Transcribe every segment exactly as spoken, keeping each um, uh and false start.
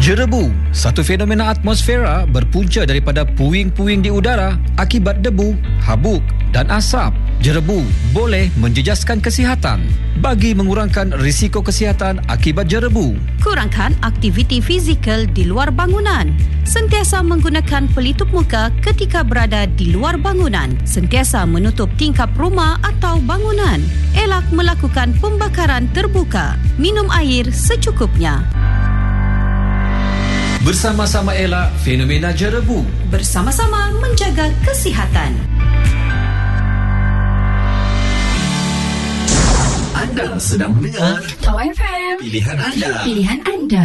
Jerebu, satu fenomena atmosfera berpunca daripada puing-puing di udara akibat debu, habuk dan asap. Jerebu boleh menjejaskan kesihatan. Bagi mengurangkan risiko kesihatan akibat jerebu, kurangkan aktiviti fizikal di luar bangunan. Sentiasa menggunakan pelitup muka ketika berada di luar bangunan. Sentiasa menutup tingkap rumah atau bangunan. Elak melakukan pembakaran terbuka. Minum air secukupnya. Bersama-sama elak fenomena jerebu. Bersama-sama menjaga kesihatan. Anda sedang mendengar Tawai F M. Pilihan Anda. Pilihan Anda.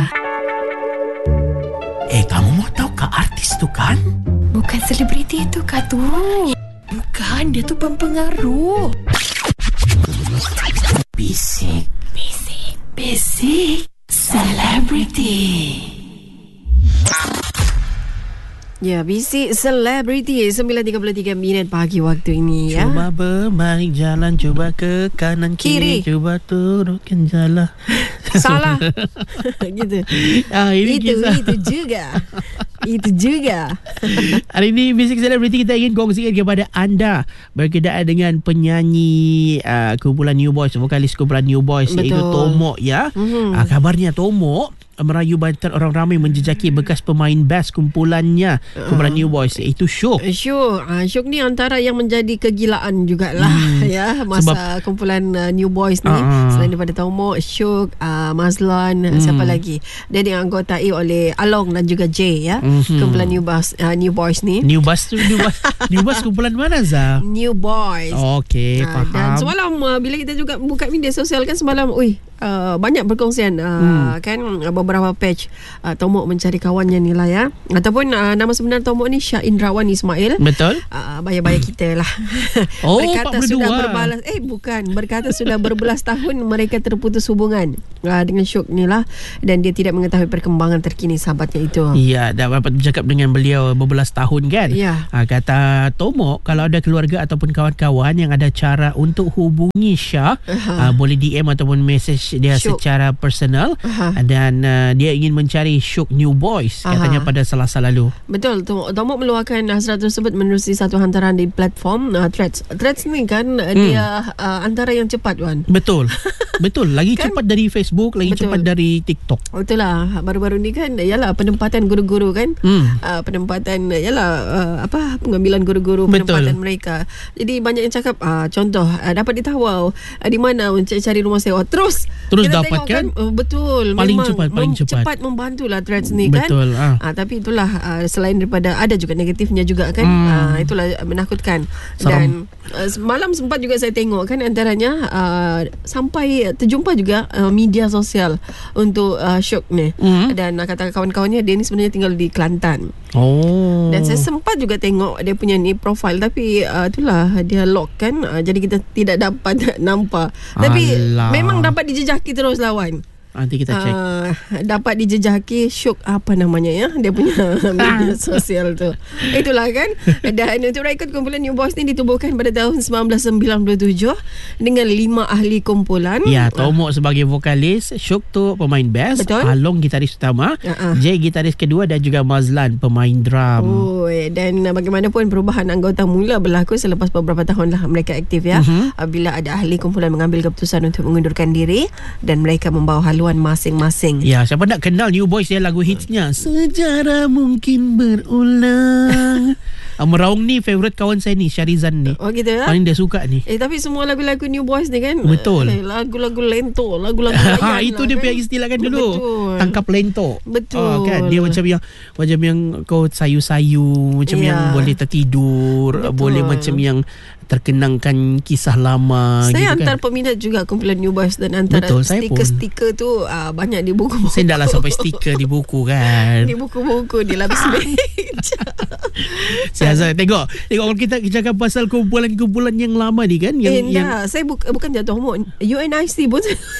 Eh, kamu mau tahu ke artis tu kan? Bukan selebriti itu kah tu? Bukan, dia tu pempengaruh. Bisik, bisik, bisik, selebriti. Ya, bisik selebriti sembilan tiga puluh tiga minit pagi waktu ini ya. Cuba bermain jalan, cuba ke kanan kiri, Kiri. cuba turunkan jalan. Salah. Gitu. Ah, ini itu kisah. itu juga. Itu juga. Hari ini Basic Celebrity kita ingin kongsikan kepada anda berkenaan dengan penyanyi uh, kumpulan New Boys, vokalis kumpulan New Boys, Betul. iaitu Tomok ya. Mhm. Uh, kabarnya Tomok merayu bantal orang ramai menjejaki bekas pemain bass kumpulannya, kumpulan New Boys, iaitu Syuk. Syuk, ah, Syuk ni antara yang menjadi kegilaan jugalah Hmm. ya masa Sebab- kumpulan uh, New Boys ni. Ah. Selain daripada Tomok, Syuk, uh, Mazlan, Hmm. siapa lagi? Dia dianggotai oleh Along dan juga Jay ya. Mhm. Kumpulan New Boys, uh, New Boys ni. New Boys tu New Boys, New Boys kumpulan mana Zah? New Boys. Okey, Ah, dan faham. semalam uh, bila kita juga buka media sosial kan semalam, ui uh, banyak perkongsian uh, Hmm. kan uh, beberapa page uh, Tomok mencari kawannya ni lah ya. Ataupun uh, nama sebenar Tomok ni Syah Indrawan Ismail. Betul? Uh, bayar-bayar kita lah. Oh, berkata empat puluh dua. sudah berbalas eh bukan berkata sudah berbelas tahun mereka terputus hubungan uh, dengan Syuk ni lah, dan dia tidak mengetahui perkembangan terkini sahabatnya itu. Ya, dah dapat bercakap dengan beliau berbelas tahun kan. Ya. Ha, kata Tomok, kalau ada keluarga ataupun kawan-kawan yang ada cara untuk hubungi Syah, uh, boleh D M ataupun message dia Syuk. secara personal. Aha. Dan uh, dia ingin mencari Syuk New Boys katanya Aha. pada Selasa lalu. Betul, Tomok, Tomok meluahkan hasrat tersebut menerusi satu hantaran di platform uh, Threads. Threads ni kan uh, Hmm. dia uh, antara yang cepat Wan. Betul. Betul, lagi Kan? cepat dari Facebook, lagi Betul. cepat dari TikTok. Betul lah, baru-baru ni kan yalah penempatan guru-guru kan. Hmm. Uh, penempatan yalah uh, apa pengambilan guru-guru, Betul. penempatan mereka. Jadi banyak yang cakap uh, contoh uh, dapat ditawar uh, di mana cari rumah sewa. Terus Terus kita dapat tengok kan? uh, betul, Paling memang cepat, paling mem- cepat. cepat membantulah Threads ni kan. Betul. Ah. Uh, tapi itulah uh, selain daripada ada juga negatifnya juga kan. Hmm. Uh, itulah menakutkan. Seram. Dan uh, malam sempat juga saya tengok kan antaranya uh, sampai terjumpa juga uh, media sosial untuk uh, Syuk ni. Hmm. Dan uh, kata kawan-kawannya dia ni sebenarnya tinggal di Kelantan. Oh. Dan saya sempat juga tengok dia punya ni profile, tapi uh, itulah dia lock kan, uh, jadi kita tidak dapat nampak. Tapi Alah. memang dapat dijejaki terus lawan. Nanti kita cek. Uh, dapat dijejaki Syuk apa namanya ya, dia punya media sosial tu. Itulah kan. Dan untuk rekod kumpulan New Boys ni ditubuhkan pada tahun sembilan belas sembilan puluh tujuh dengan lima ahli kumpulan. Ya, Tomok sebagai vokalis, Syuk tu pemain bass, Betul. Along gitaris utama, Ya, ah. Jay gitaris kedua dan juga Mazlan pemain drum. Oh, dan bagaimanapun perubahan anggota mula berlaku selepas beberapa tahun lah mereka aktif ya. Mhm. Uh, bila ada ahli kumpulan mengambil keputusan untuk mengundurkan diri dan mereka membawa haluan masing-masing. Ya, siapa nak kenal New Boys ya, lagu hitsnya Sejarah Mungkin Berulang. Ah, Meraung ni favourite kawan saya ni, Syarizan ni. Oh gitu ya. Paling dia suka ni. Eh tapi semua lagu-lagu New Boys ni kan, Betul. eh, lagu-lagu lento, lagu-lagu Ha, layan itu lah, dia kan? punya istilah kan dulu. Betul. Tangkap lento. Betul. Oh, kan dia macam yang macam yang kau sayu-sayu, macam Ya. yang boleh tertidur, Betul. boleh macam yang terkenangkan kisah lama Saya gitu antar kan. peminat juga kumpulan New Boys, dan antara Betul, saya pun. stiker-stiker tu uh, banyak di buku-buku. Saya taklah sampai stiker di buku kan. Di buku-buku, di lapis meja. Saya Azhar tengok Tengok kalau kita cakap pasal kumpulan-kumpulan yang lama ni kan, yang, Eh, yang dah. Saya bu- bukan jatuh hormon. U N I C pun.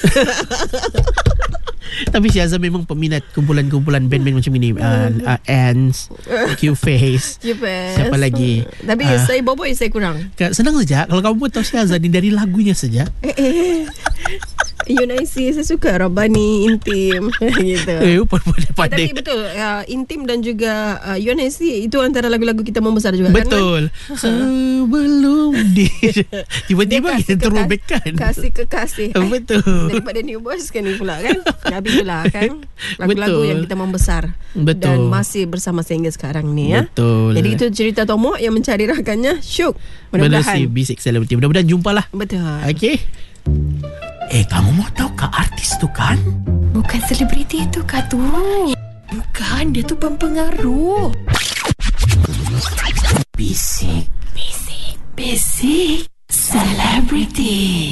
tapi si Azhar memang peminat kumpulan-kumpulan band-band macam ini. uh, uh, Ants, Q-Face. Jepas. Siapa lagi? Tapi Ah. saya boboy saya kurang. Senang saja kalau kamu pun tahu si Azhar ni dari lagunya saja. Eh, eh. Yunaisi, saya suka Rabbani, Intim gitu. Eh, pandai-pandai. Tapi betul, uh, Intim dan juga uh, Yunaisi itu antara lagu-lagu kita membesar juga. Betul. Kan? Sebelum di tiba-tiba Dia kita terobekkan. Kasih kekasih. Betul. Daripada New Boys kan ni pula kan. Habis itulah kan. Lagu-lagu Betul. yang kita membesar. Betul. Dan masih bersama sehingga sekarang ni ya. Betul. Jadi itu cerita Tomo yang mencari rakannya Syuk. Menarusi Mudah-mudahan. Basic Celebrity. Mudah-mudahan jumpalah. Betul. Okey. Eh, kamu mau tahu ke artis tu kan? Bukan selebriti itu Kak Tu. Bukan, dia tu pempengaruh. Basic. Basic. Basic. Celebrity.